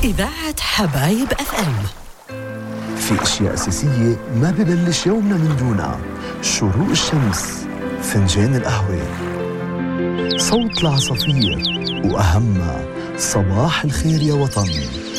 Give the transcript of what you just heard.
إذاعة حبايب FM. في أشياء أساسية ما ببلش يومنا من دونها: شروق الشمس، فنجان القهوة، صوت العصافير، وأهمها صباح الخير يا وطن.